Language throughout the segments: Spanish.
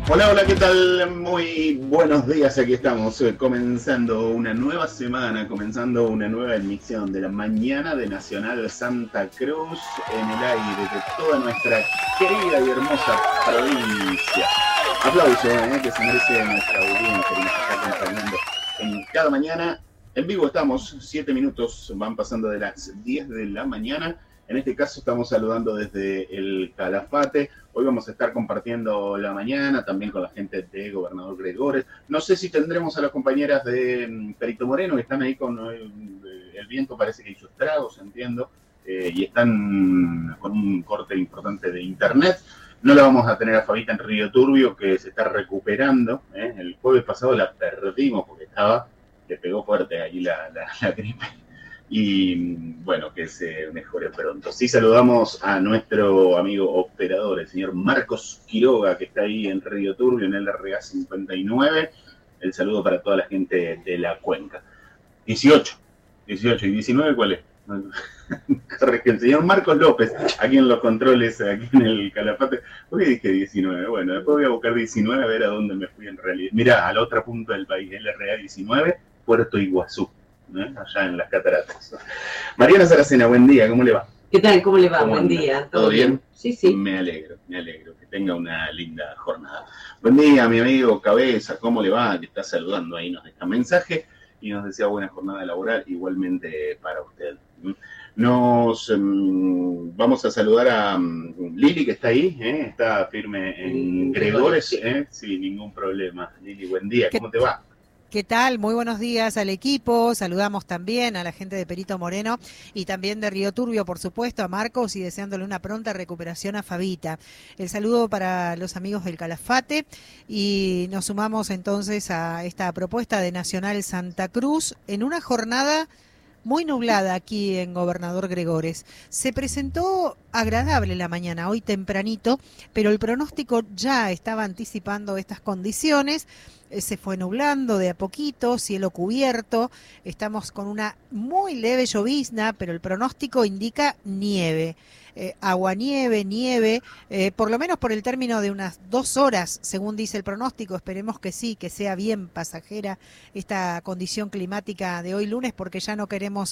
Hola, hola, ¿qué tal? Muy buenos días, aquí estamos comenzando una nueva semana, comenzando una nueva emisión de la mañana de Nacional Santa Cruz en el aire de toda nuestra querida y hermosa provincia. Aplauso, que se merece nuestra audiencia que nos está acompañando en cada mañana. En vivo estamos, 7 minutos van pasando de las 10 de la mañana. En este caso estamos saludando desde el Calafate. Hoy vamos a estar compartiendo la mañana también con la gente de Gobernador Gregores. No sé si tendremos a las compañeras de Perito Moreno que están ahí con el viento, parece que hizo estragos, entiendo, y están con un corte importante de internet. No la vamos a tener a Fabita en Río Turbio, que se está recuperando. El jueves pasado la perdimos porque le pegó fuerte ahí la gripe. Y bueno, que se mejore pronto. Sí, saludamos a nuestro amigo operador, el señor Marcos Quiroga, que está ahí en Río Turbio, en el RA 59. El saludo para toda la gente de la cuenca. 18 y 19, ¿cuál es? Correcto, el señor Marcos López, aquí en los controles, aquí en el Calafate. Hoy dije 19, bueno, después voy a buscar 19 a ver a dónde me fui en realidad. Mirá, a la otra punta del país, el RA 19, Puerto Iguazú. Allá en las cataratas. Mariana Saracena, buen día, ¿cómo le va? ¿Qué tal? ¿Cómo le va? Buen día. ¿Todo bien? Sí, sí. Me alegro, que tenga una linda jornada. Buen día, mi amigo Cabeza, ¿cómo le va? Que está saludando ahí, nos deja mensaje y nos desea buena jornada laboral, igualmente para usted. Nos vamos a saludar a Lili, que está ahí, está firme en Gregores, sin ningún problema. Lili, buen día, ¿cómo te va? ¿Qué tal? Muy buenos días al equipo. Saludamos también a la gente de Perito Moreno y también de Río Turbio, por supuesto, a Marcos y deseándole una pronta recuperación a Fabita. El saludo para los amigos del Calafate y nos sumamos entonces a esta propuesta de Nacional Santa Cruz en una jornada muy nublada aquí en Gobernador Gregores. Se presentó agradable la mañana, hoy tempranito, pero el pronóstico ya estaba anticipando estas condiciones. Se fue nublando de a poquito, cielo cubierto, estamos con una muy leve llovizna, pero el pronóstico indica nieve. Aguanieve, nieve, por lo menos por el término de unas 2 horas, según dice el pronóstico. Esperemos que sí, que sea bien pasajera esta condición climática de hoy lunes, porque ya no queremos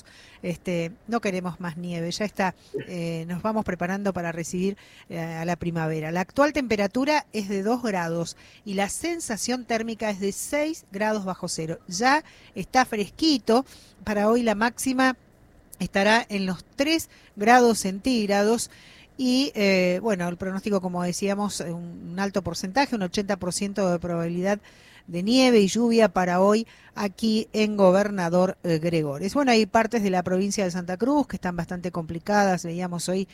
más nieve, ya está, nos vamos preparando para recibir a la primavera. La actual temperatura es de 2 grados y la sensación térmica es de 6 grados bajo cero. Ya está fresquito, para hoy la máxima estará en los 3 grados centígrados y bueno, el pronóstico, como decíamos, un alto porcentaje, un 80% de probabilidad de nieve y lluvia para hoy aquí en Gobernador Gregores. Bueno, hay partes de la provincia de Santa Cruz que están bastante complicadas. Veíamos hoy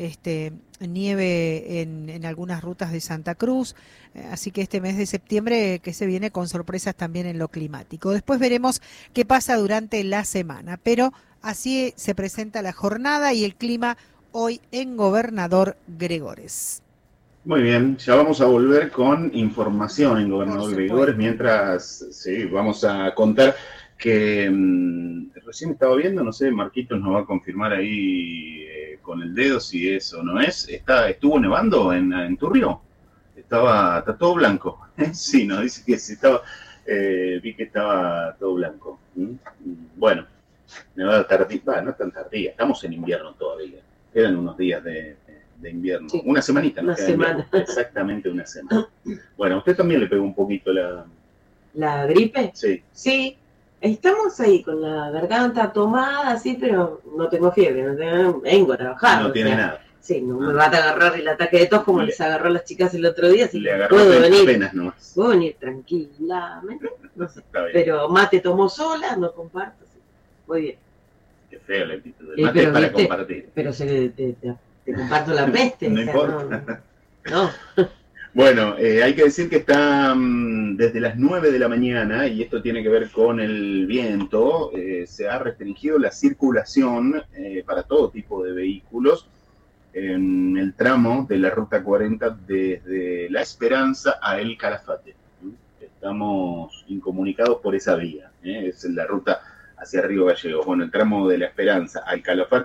nieve en algunas rutas de Santa Cruz, así que este mes de septiembre que se viene con sorpresas también en lo climático. Después veremos qué pasa durante la semana, pero así se presenta la jornada y el clima hoy en Gobernador Gregores. Muy bien, ya vamos a volver con información en Gobernador Gregores, mientras sí, vamos a contar que recién estaba viendo, no sé, Marquitos nos va a confirmar ahí con el dedo si es o no es. ¿Estuvo nevando en Turrio? Está todo blanco. Sí, nos dice que sí, vi que estaba todo blanco. Bueno, nevada tardía, no tan tardía, estamos en invierno todavía, quedan unos días de invierno, sí. Una semanita, ¿no? Una semana. Exactamente una semana. Bueno, ¿usted también le pegó un poquito la gripe? Sí. Sí, estamos ahí con la garganta tomada, sí, pero no tengo fiebre, vengo a trabajar. No tiene nada. Sí, no me va a agarrar el ataque de tos como les agarró a las chicas el otro día, así le que agarró puedo venir. Apenas nomás. Puedo venir tranquilamente, no sé. Pero mate tomo sola, no comparto, sí. Muy bien. Qué feo la actitud del mate para compartir. Pero te comparto la peste. No importa. No. Bueno, hay que decir que está desde las 9 de la mañana, y esto tiene que ver con el viento, se ha restringido la circulación para todo tipo de vehículos en el tramo de la Ruta 40 desde La Esperanza a El Calafate. Estamos incomunicados por esa vía, es la ruta hacia Río Gallegos. Bueno, el tramo de La Esperanza al Calafate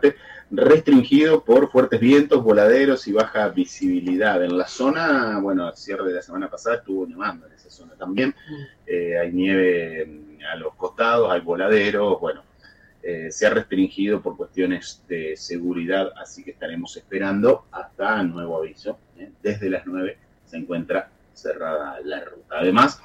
restringido por fuertes vientos, voladeros y baja visibilidad. En la zona, bueno, al cierre de la semana pasada estuvo nevando en esa zona también. Hay nieve a los costados, hay voladeros, bueno, se ha restringido por cuestiones de seguridad, así que estaremos esperando hasta nuevo aviso. Desde las 9 se encuentra cerrada la ruta. Además,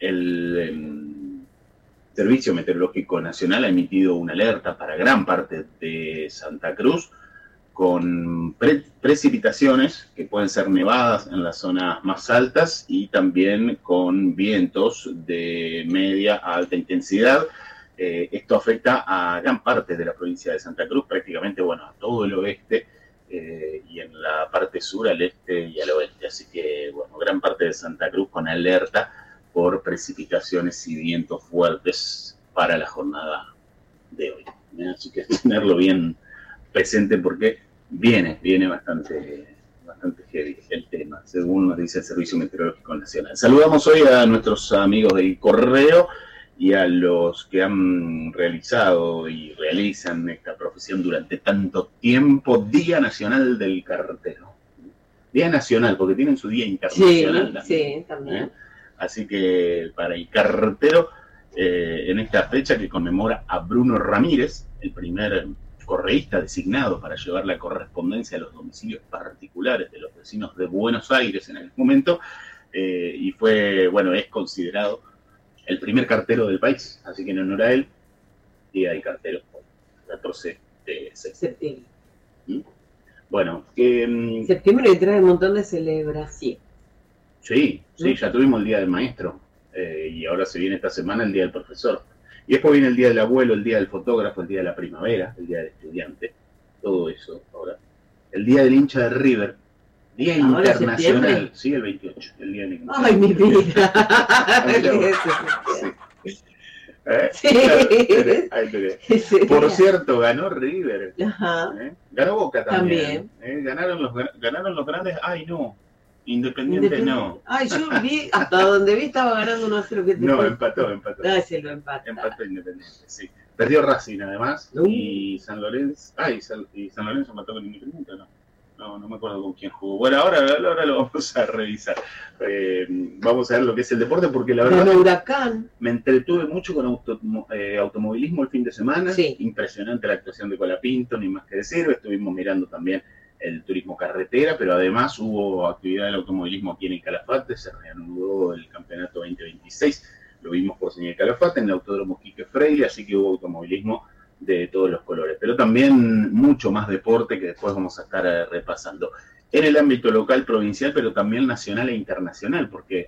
el Servicio Meteorológico Nacional ha emitido una alerta para gran parte de Santa Cruz con precipitaciones que pueden ser nevadas en las zonas más altas y también con vientos de media a alta intensidad. Esto afecta a gran parte de la provincia de Santa Cruz, prácticamente, bueno, a todo el oeste y en la parte sur, al este y al oeste. Así que, bueno, gran parte de Santa Cruz con alerta por precipitaciones y vientos fuertes para la jornada de hoy. Así que tenerlo bien presente porque viene bastante heavy el tema, según nos dice el Servicio Meteorológico Nacional. Saludamos hoy a nuestros amigos del correo y a los que han realizado y realizan esta profesión durante tanto tiempo. Día Nacional del Cartero. Día Nacional, porque tienen su día internacional también. Sí, también. Así que para el cartero, en esta fecha que conmemora a Bruno Ramírez, el primer correísta designado para llevar la correspondencia a los domicilios particulares de los vecinos de Buenos Aires en aquel momento, y fue, bueno, es considerado el primer cartero del país, así que en honor a él, Día del Cartero, 14 de septiembre. Bueno, septiembre trae un montón de celebración. Sí, ya tuvimos el Día del Maestro, y ahora se viene esta semana el Día del Profesor. Y después viene el Día del Abuelo, el Día del Fotógrafo, el Día de la Primavera, el Día del Estudiante, todo eso ahora. El Día del Hincha de River, Día Internacional, sí, el 28, el Día del Internacional. ¡Ay, mi vida! Sí. Por cierto, ganó River. Ajá. Ganó Boca también. Ganaron los grandes. Ay, no. Independiente no. Ay, yo vi, hasta donde vi estaba ganando 1-0. No, empató. Ah, sí, lo empató. Empató Independiente, sí. Perdió Racing además. Y San Lorenzo. Y San Lorenzo empató con Independiente, ¿no? No me acuerdo con quién jugó. Bueno, ahora lo vamos a revisar. Vamos a ver lo que es el deporte, porque la verdad Huracán. Me entretuve mucho con automovilismo el fin de semana. Sí. Impresionante la actuación de Colapinto, ni más que decir. Estuvimos mirando también el turismo carretera, pero además hubo actividad del automovilismo aquí en el Calafate. Se reanudó el campeonato 2026. Lo vimos por señal Calafate en el Autódromo Quique Freire, así que hubo automovilismo de todos los colores, pero también mucho más deporte que después vamos a estar repasando en el ámbito local, provincial, pero también nacional e internacional, porque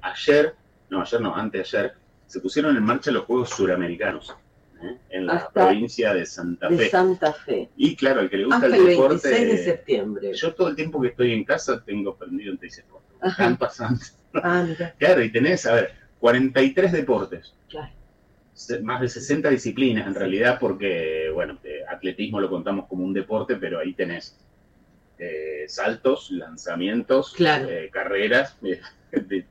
anteayer se pusieron en marcha los Juegos Suramericanos en la provincia de Santa Fe. Y claro, al que le gusta el deporte, hasta el 26 de septiembre. Yo todo el tiempo que estoy en casa tengo prendido en TC Sport. Están pasando. Mira. Claro, y tenés, 43 deportes. Claro. Más de 60 disciplinas en realidad, porque, bueno, atletismo lo contamos como un deporte, pero ahí tenés saltos, lanzamientos, claro, carreras, hay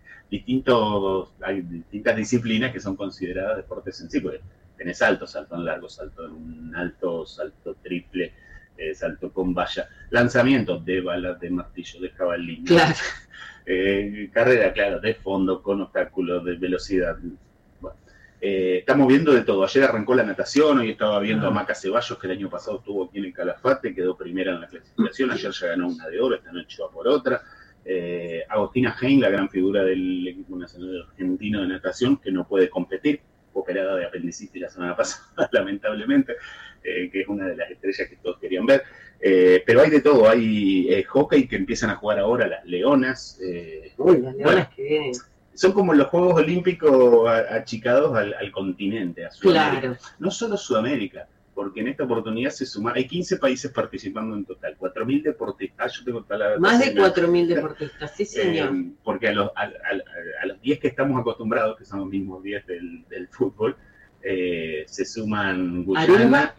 distintas disciplinas que son consideradas deportes en sí, porque tenés salto en largo, salto en alto, salto triple, salto con valla, lanzamiento de balas, de martillo, de jabalina, claro. Carrera, claro, de fondo, con obstáculos, de velocidad. Bueno, estamos viendo de todo. Ayer arrancó la natación, hoy estaba viendo a Maca Ceballos, que el año pasado estuvo aquí en el Calafate, quedó primera en la clasificación, ayer ya ganó una de oro, esta noche va por otra. Agostina Hein, la gran figura del equipo nacional argentino de natación, que no puede competir, operada de apendicitis la semana pasada, lamentablemente, que es una de las estrellas que todos querían ver. Pero hay de todo, hay hockey que empiezan a jugar ahora las leonas. Las leonas que vienen. Son como los Juegos Olímpicos achicados al continente, a Sudamérica. Claro. No solo Sudamérica, porque en esta oportunidad se suman, hay 15 países participando en total, 4.000 deportistas. Yo tengo más de 4.000 deportistas, sí señor. Porque a los 10 que estamos acostumbrados, que son los mismos 10 del fútbol, se suman Guyana,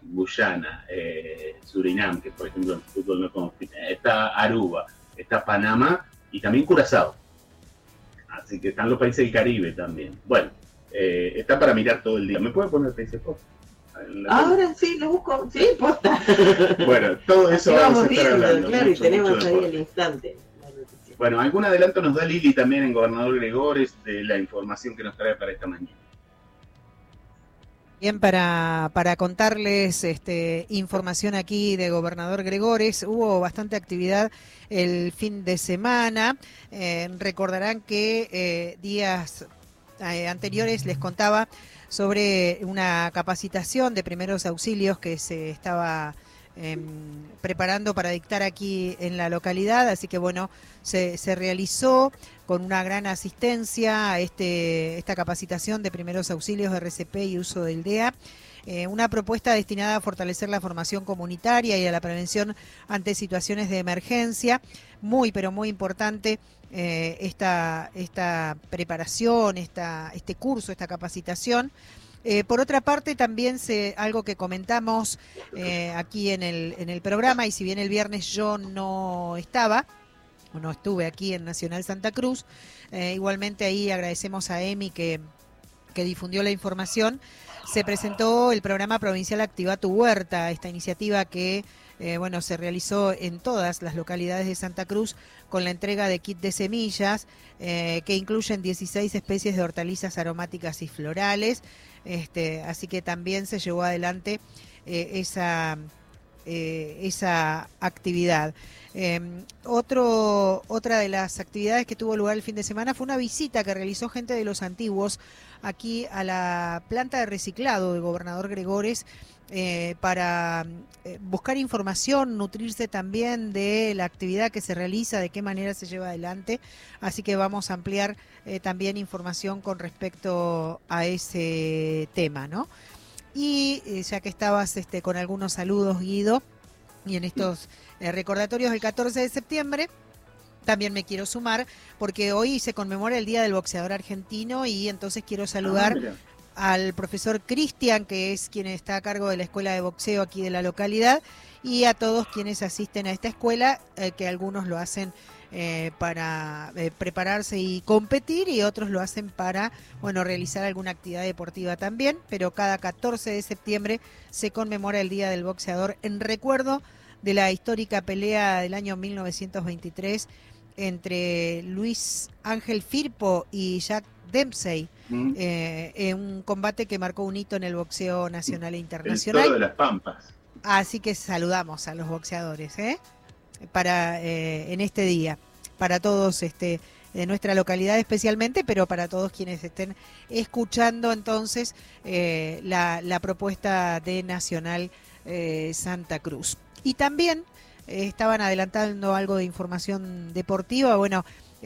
Surinam, que por ejemplo en el fútbol no compite, está Aruba, está Panamá y también Curazao. Así que están los países del Caribe también. Bueno, está para mirar todo el día. ¿Me puede poner TC Sport? Ahora sí, lo busco, sí, posta. Bueno, todo eso vamos a estar viendo, hablando. claro, Mucho, y tenemos mucho ahí deporte. el instante. La noticia. Bueno, algún adelanto nos da Lili también en Gobernador Gregores de la información que nos trae para esta mañana. Bien, para contarles información aquí de Gobernador Gregores, hubo bastante actividad el fin de semana. Recordarán que días anteriores les contaba sobre una capacitación de primeros auxilios que se estaba preparando para dictar aquí en la localidad, así que bueno, se realizó con una gran asistencia a esta capacitación de primeros auxilios, RCP y uso del DEA. Una propuesta destinada a fortalecer la formación comunitaria y a la prevención ante situaciones de emergencia. Muy, pero muy importante esta preparación, este curso, esta capacitación. Por otra parte, también algo que comentamos aquí en el programa, y si bien el viernes yo no estuve aquí en Nacional Santa Cruz, igualmente ahí agradecemos a Emi que difundió la información. Se presentó el programa provincial Activa tu Huerta, esta iniciativa que se realizó en todas las localidades de Santa Cruz con la entrega de kit de semillas que incluyen 16 especies de hortalizas aromáticas y florales. Así que también se llevó adelante esa actividad. Otra de las actividades que tuvo lugar el fin de semana fue una visita que realizó gente de Los Antiguos aquí a la planta de reciclado de Gobernador Gregores para buscar información, nutrirse también de la actividad que se realiza, de qué manera se lleva adelante. Así que vamos a ampliar también información con respecto a ese tema, ¿no? Y ya que estabas con algunos saludos, Guido, y en estos recordatorios del 14 de septiembre, también me quiero sumar porque hoy se conmemora el Día del Boxeador Argentino y entonces quiero saludar al profesor Cristian, que es quien está a cargo de la escuela de boxeo aquí de la localidad, y a todos quienes asisten a esta escuela, que algunos lo hacen para prepararse y competir y otros lo hacen para realizar alguna actividad deportiva también, pero cada 14 de septiembre se conmemora el Día del Boxeador en recuerdo de la histórica pelea del año 1923 entre Luis Ángel Firpo y Jack Dempsey, un combate que marcó un hito en el boxeo nacional e internacional. El Toro de las Pampas. Así que saludamos a los boxeadores para en este día, para todos de nuestra localidad especialmente, pero para todos quienes estén escuchando entonces la propuesta de Nacional Santa Cruz. Y también estaban adelantando algo de información deportiva. Bueno,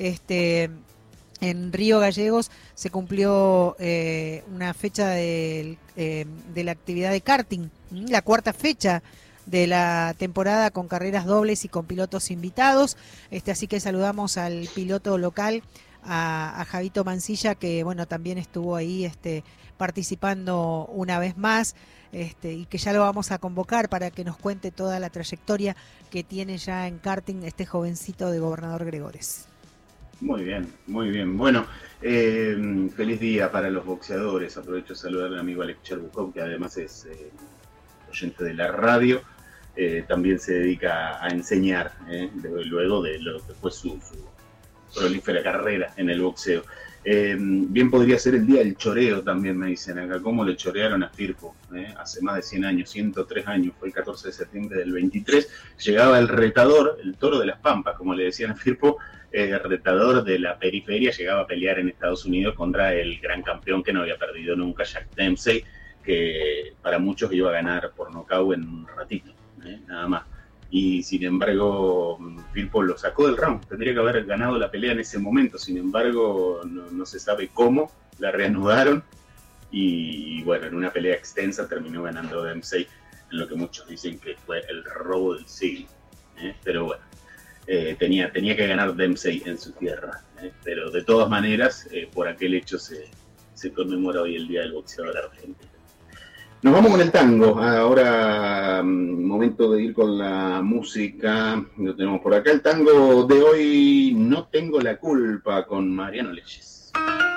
en Río Gallegos se cumplió una fecha de la actividad de karting, la cuarta fecha de la temporada con carreras dobles y con pilotos invitados. Así que saludamos al piloto local, a Javito Mancilla, que también estuvo ahí participando una vez más, y que ya lo vamos a convocar para que nos cuente toda la trayectoria que tiene ya en karting este jovencito de Gobernador Gregores. Muy bien, muy bien. Bueno, feliz día para los boxeadores. Aprovecho de saludar al amigo Alex Cherbukov, que además es oyente de la radio. También se dedica a enseñar, luego de lo que fue su prolífera carrera en el boxeo. Bien podría ser el día del choreo también, me dicen acá, cómo le chorearon a Firpo, hace más de 100 años, 103 años, fue el 14 de septiembre del 23, llegaba el retador, el Toro de las Pampas, como le decían a Firpo, el retador de la periferia, llegaba a pelear en Estados Unidos contra el gran campeón que no había perdido nunca, Jack Dempsey, que para muchos iba a ganar por nocaut en un ratito, nada más. Y sin embargo, Firpo lo sacó del round. Tendría que haber ganado la pelea en ese momento. Sin embargo, no se sabe cómo. La reanudaron. Y bueno, en una pelea extensa terminó ganando Dempsey, en lo que muchos dicen que fue el robo del siglo. Pero bueno, tenía que ganar Dempsey en su tierra. Pero de todas maneras, por aquel hecho se conmemora hoy el Día del Boxeador Argentino. Nos vamos con el tango. Ahora, momento de ir con la música. Lo tenemos por acá. El tango de hoy, No tengo la culpa, con Mariano Leyes.